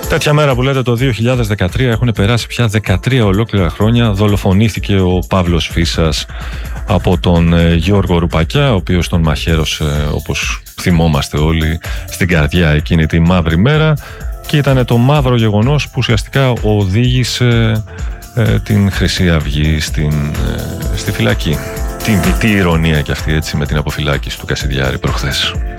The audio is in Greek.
Τέτοια μέρα που λέτε το 2013, έχουν περάσει πια 13 ολόκληρα χρόνια. Δολοφονήθηκε ο Παύλος Φύσας από τον Γιώργο Ρουπακιά, ο οποίος τον μαχαίρωσε, όπως θυμόμαστε όλοι, στην καρδιά εκείνη τη μαύρη μέρα, και ήταν το μαύρο γεγονός που ουσιαστικά οδήγησε την Χρυσή Αυγή στη φυλακή. Τι ηρωνία κι αυτή, έτσι, με την αποφυλάκηση του Κασιδιάρη προχθές.